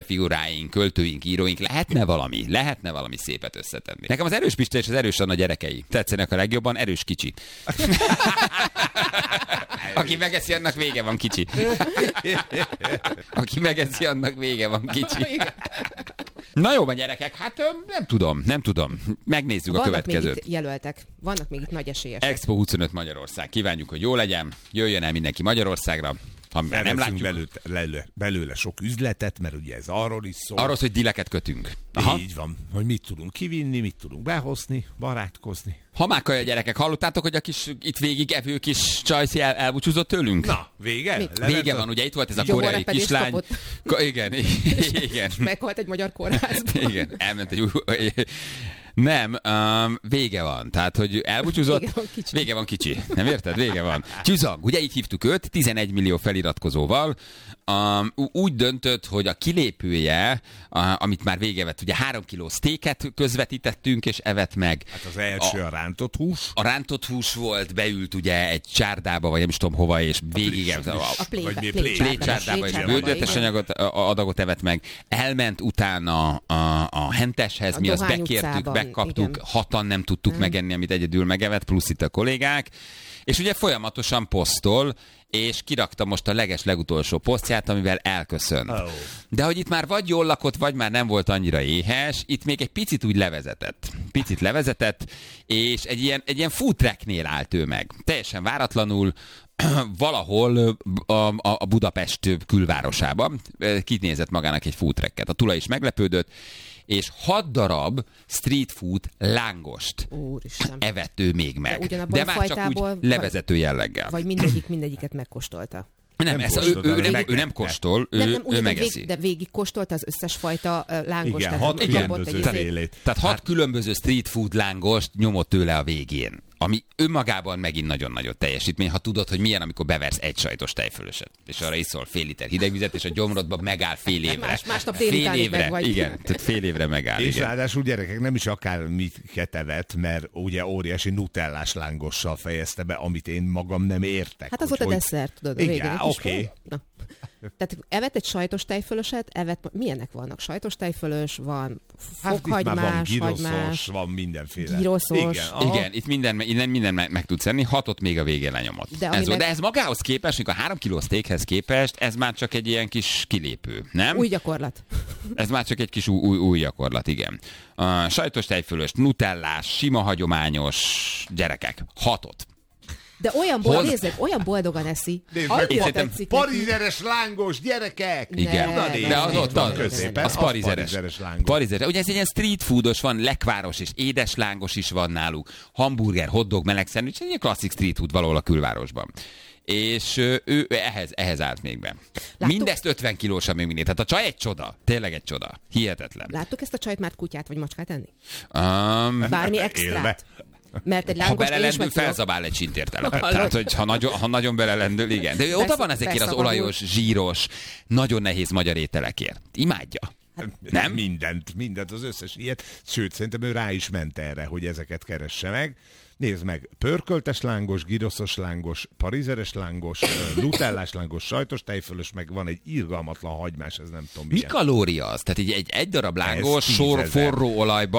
figuráink, költőink, íróink, lehetne valami szépet összetenni. Nekem az Erős Pista és az Erős Anna gyerekei tetszenek a legjobban, Erős kicsi. Aki megeszi, annak vége van, kicsi. Aki megeszi, annak vége van, kicsi. Na jó, gyerekek, hát nem tudom. Megnézzük a következőt. Vannak még itt jelöltek, vannak még itt nagy esélyesek. Expo 25 Magyarország. Kívánjuk, hogy jó legyen, jöjjön el mindenki Magyarországra. Ha nem látjuk belőle sok üzletet, mert ugye ez arról is szól. Arról, hogy dileket kötünk. Aha. Így van, hogy mit tudunk kivinni, mit tudunk behozni, barátkozni. Hamákaja gyerekek, hallottátok, hogy a kis itt végig evő kis csajszi elbúcsúzott tőlünk? Na, vége? Vége van, ugye itt volt ez a koreai kislány. Igen. Meghalt egy magyar kórházban. Igen, elment egy új... Nem, vége van. Tehát, hogy elbúcsúzott, vége van kicsi. Nem érted? Vége van. Csüzang, ugye így hívtuk őt, 11 millió feliratkozóval. Úgy döntött, hogy a kilépője, amit már vége vett, ugye 3 kiló sztéket közvetítettünk, és evett meg. Hát az első a rántott hús. A rántott hús volt, beült ugye egy csárdába, vagy nem is tudom hova, és végig a plécsárdába, és bődöttes adagot evett meg. Elment utána a henteshez, mi azt bekértük, megkaptuk, hatan nem tudtuk megenni, amit egyedül megevett, plusz itt a kollégák. És ugye folyamatosan posztol, és kirakta most a legutolsó posztját, amivel elköszönt. Oh. De hogy itt már vagy jól lakott, vagy már nem volt annyira éhes, itt még egy picit úgy levezetett, és egy ilyen food tracknél állt ő meg. Teljesen váratlanul, valahol a Budapest külvárosában kinézett magának egy food tracket. A tulaj is meglepődött, és 6 darab street food lángost evett ő még meg. De már csak úgy levezető jelleggel. Vagy mindegyiket megkóstolta. Ő nem kóstol, ő megeszi. De végig kóstolta az összes fajta lángost. Igen, 6 különböző félét. Tehát 6 különböző street food lángost nyomott tőle a végén. Ami önmagában megint nagyon nagyot teljesítmény, ha tudod, hogy milyen, amikor beversz egy sajtos tejfölöset, és arra iszol fél liter hidegvizet, és a gyomrodba megáll fél évre. Másnap délutánig meg vagy. Igen, tehát fél évre megáll. És ráadásul gyerekek nem is akármit evett, mert ugye óriási nutellás lángossal fejezte be, amit én magam nem értek. Hát az volt a desszert, tudod. Igen, oké. Tehát evett egy sajtos tejfölöset, milyenek vannak? Sajtos tejfölös, van fokhagymás, hagymás, van mindenféle. Gyroszos. Igen, itt minden meg tudsz enni, 6-ot még a végén lenyomott. De ez magához képest, a 3 kiló sztékhez képest, ez már csak egy ilyen kis kilépő, nem? Új gyakorlat. Ez már csak egy kis új gyakorlat, igen. Sajtos tejfölös, nutellás, sima hagyományos gyerekek, 6-ot. De olyan boldogan eszi. Parizeres lángos, gyerekek! Igen, de az ott az parizeres lángos. Ugye ez egy ilyen street foodos van, lekváros és édes lángos is van náluk. Hamburger, hotdog, meleg szendvics, egy ilyen klasszik street food valahol a külvárosban. És ő ehhez állt még be. Mindezt 50 kilósan még mindig. Tehát a csaj egy csoda. Tényleg egy csoda. Hihetetlen. Láttuk ezt a csajt már kutyát vagy macskát enni? Bármi extrát? Mert egy ha belelendül, felzabál egy csintértelepet. Tehát, hogy ha nagyon belelendül, igen. De ő oda van ezekért az olajos, zsíros, nagyon nehéz magyar ételekért. Imádja. Nem? Mindent, az összes ilyet. Sőt, szerintem ő rá is ment erre, hogy ezeket keresse meg. Nézd meg, pörköltes lángos, giroszos lángos, parizeres lángos, nutellás lángos, sajtos tejfölös, meg van egy irgalmatlan hagymás, ez nem tudom milyen. Mi kalória az? Tehát egy darab lángos forró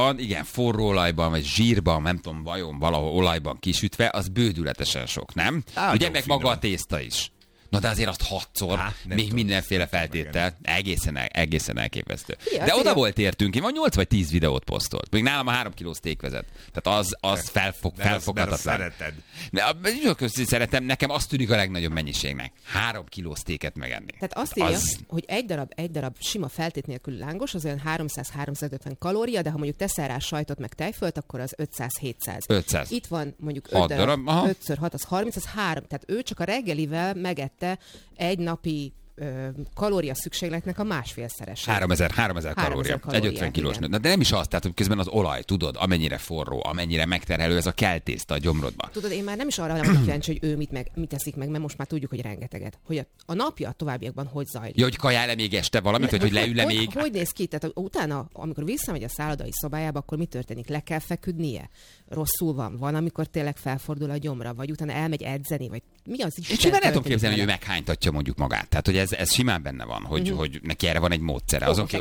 olajban, vagy zsírban, nem tudom, vajon valahol olajban kisütve, az bődületesen sok, nem? Ugye meg maga a tészta is. Na de azért azt 6-szor, még mindenféle feltétel, egészen elképesztő. De oda volt értünk, én 8 vagy 10 videót posztolt. Még nálam a 3 kiló szték vezet. Tehát az felfoghatatlan. Szereted. Szeretem, nekem azt tűnik a legnagyobb mennyiségnek. 3 kiló sztéket megenni. Tehát azt írja, hogy egy darab sima feltét nélkül lángos, az olyan 300-350 kalória, de ha mondjuk teszel rá sajtot meg tejfölt, akkor az 500-700. Itt van mondjuk 5x6, az 30, az 3. Tehát ő csak a reggelivel megette egy napi kalória szükségletnek a másfélszerese. 3000 kalória. Egy 50 kilós nő. De nem is az, tehát közben az olaj, tudod, amennyire forró, amennyire megterhelő ez a keltészta a gyomrodba. Tudod, én már nem is arra vagyok kíváncsi, hogy ő mit eszik meg, mert most már tudjuk, hogy rengeteget. Hogy a napja a továbbiakban hogy zajlik. Ja, hogy kajál-e még este valamit, hogy leül-e még? Hogy néz ki? Tehát utána, amikor visszamegy a szállodai szobájába, akkor mi történik? Le kell feküdnie? Rosszul van, amikor tényleg felfordul a gyomra, vagy utána elmegy edzeni, vagy mi az Isten? Én simán el tudom képzelni, hogy ő meghánytatja mondjuk magát. Tehát, hogy ez simán benne van, hogy neki erre van egy módszere.